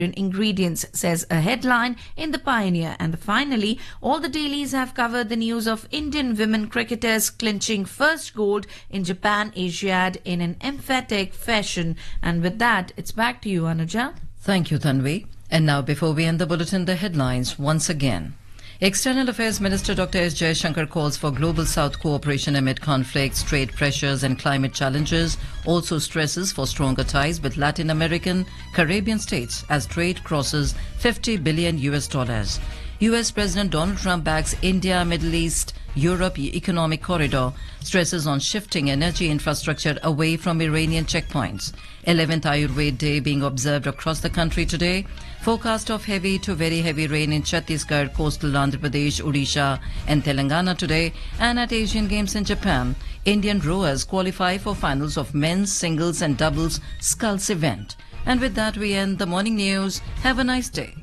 ingredients, says a headline in The Pioneer. And finally, all the dailies have covered the news of Indian women cricketers clinching first gold in Japan Asiad in an emphatic fashion. And with that, it's back to you, Anuja. Thank you, Tanvi. And now, before we end the bulletin, the headlines once again. External Affairs Minister Dr. S. Jaishankar calls for global South cooperation amid conflicts, trade pressures and climate challenges, also stresses for stronger ties with Latin American, Caribbean states as trade crosses $50 billion. US President Donald Trump backs India, Middle East, Europe economic corridor, stresses on shifting energy infrastructure away from Iranian checkpoints. 11th Ayurveda Day being observed across the country today. Forecast of heavy to very heavy rain in Chhattisgarh, coastal Andhra Pradesh, Odisha and Telangana today. And at Asian Games in Japan, Indian rowers qualify for finals of men's singles and doubles sculls event. And with that, we end the morning news. Have a nice day.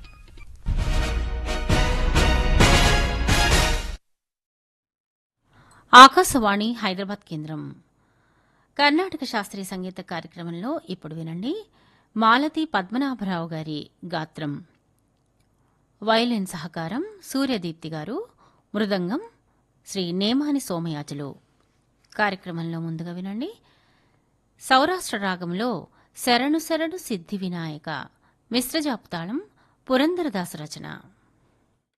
Akashvani Hyderabad కేంద్రం కర్ణాటక శాస్త్రీయ సంగీత కార్యక్రమంలో ఇప్పుడు వినండి మాలతి పద్మనాభరావు గారి గాత్రం. Violin సహకారం సూర్యదీప్తి గారు, మృదంగం శ్రీ నేమాని సోమయాజులు. కార్యక్రమంలో ముందుగా వినండి సౌరాష్ట్ర రాగంలో శరణు శరణు సిద్ధి వినాయక, మిశ్రజాపుతాళం పురందరదాసు రచన.